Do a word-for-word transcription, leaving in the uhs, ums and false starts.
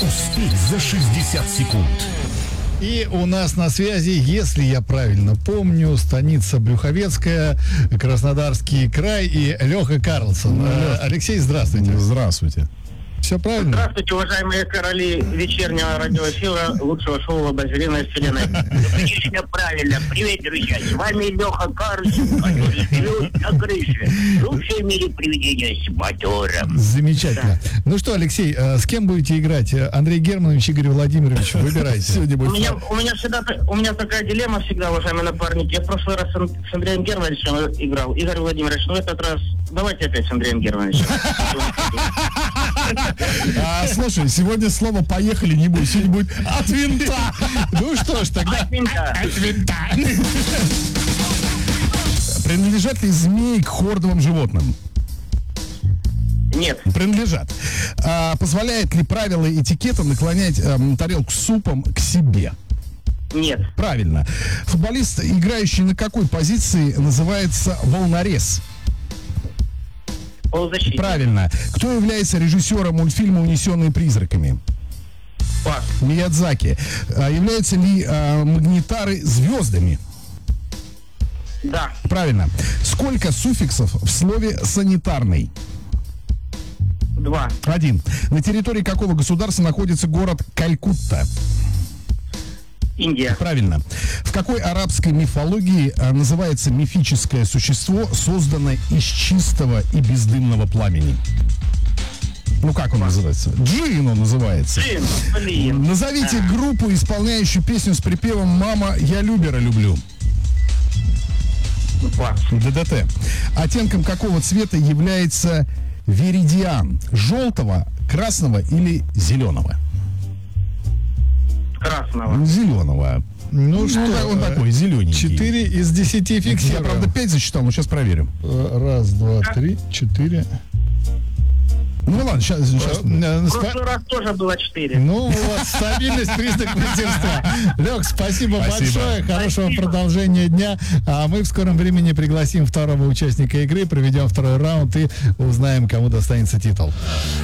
Успеть за шестьдесят секунд. И у нас на связи, если я правильно помню, станица Брюховецкая, Краснодарский край и Леха Карлсон. Э, Алексей, здравствуйте. Здравствуйте. Все правильно? Здравствуйте, уважаемые короли вечернего радиоэфира, лучшего шоу обозрения вселенной. Отлично, правильно. Привет, друзья. С вами Леха Карлсон, который живет на крыше. Лучшее в мире привидение с мотором. Замечательно. Да. Ну что, Алексей, э, с кем будете играть? Андрей Германович, Игорь Владимирович, выбирайте. У меня, у меня всегда, у меня такая дилемма всегда, уважаемые напарники. Я в прошлый раз с Андреем Германовичем играл. Игорь Владимирович, ну в этот раз давайте опять с Андреем Германовичем. А, слушай, сегодня слово «поехали» не будет, сегодня будет «от винта». Ну что ж, тогда от винта. От винта. Принадлежат ли змеи к хордовым животным? Нет. Принадлежат. А, позволяет ли правило этикета наклонять а, тарелку с супом к себе? Нет. Правильно. Футболист, играющий на какой позиции, называется волнорез? Полузащитник. Правильно. Кто является режиссером мультфильма «Унесенные призраками»? Пас. Миядзаки. А, являются ли а, магнитары звездами? Да. Правильно. Сколько суффиксов в слове «санитарный»? Два. Один. На территории какого государства находится город Калькутта? Индия. Правильно. В какой арабской мифологии а, называется мифическое существо, созданное из чистого и бездымного пламени? Ну, как он называется? Джин он называется. Джин, блин. Назовите А. группу, исполняющую песню с припевом «Мама, я Любера люблю». Пас. ДДТ. Оттенком какого цвета является веридиан? Желтого, красного или зеленого? Красного. Зеленого. Ну, Ну, что, так- он такой, зелененький. четыре из десяти Я, фиксируем. правда, пять зачитал, но сейчас проверим. Раз, два, три, четыре. Ну ладно, сейчас. сейчас. Э, В спа- прошлый раз тоже было четыре. Ну вот, стабильность, признак мастерства. Лех, спасибо, Спасибо. большое, хорошего Спасибо. продолжения дня. А мы в скором времени пригласим второго участника игры, проведем второй раунд и узнаем, кому достанется титул.